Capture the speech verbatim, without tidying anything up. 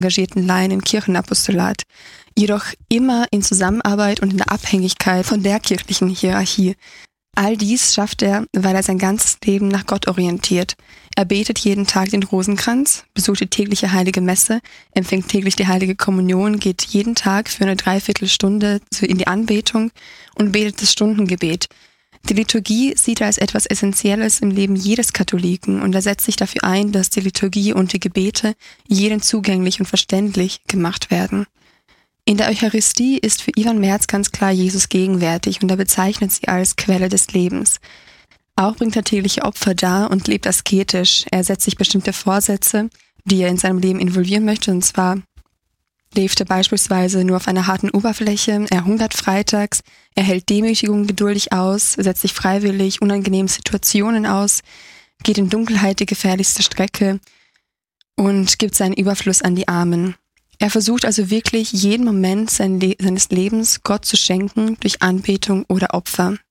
engagierten Laien im Kirchenapostolat, jedoch immer in Zusammenarbeit und in der Abhängigkeit von der kirchlichen Hierarchie. All dies schafft er, weil er sein ganzes Leben nach Gott orientiert. Er betet jeden Tag den Rosenkranz, besucht die tägliche heilige Messe, empfängt täglich die heilige Kommunion, geht jeden Tag für eine Dreiviertelstunde in die Anbetung und betet das Stundengebet. Die Liturgie sieht er als etwas Essentielles im Leben jedes Katholiken und er setzt sich dafür ein, dass die Liturgie und die Gebete jedem zugänglich und verständlich gemacht werden. In der Eucharistie ist für Ivan Merz ganz klar Jesus gegenwärtig und er bezeichnet sie als Quelle des Lebens. Auch bringt er tägliche Opfer dar und lebt asketisch. Er setzt sich bestimmte Vorsätze, die er in seinem Leben involvieren möchte, und zwar lebt er beispielsweise nur auf einer harten Oberfläche, er hungert freitags, er hält Demütigung geduldig aus, setzt sich freiwillig unangenehmen Situationen aus, geht in Dunkelheit die gefährlichste Strecke und gibt seinen Überfluss an die Armen. Er versucht also wirklich, jeden Moment sein Le- seines Lebens Gott zu schenken durch Anbetung oder Opfer.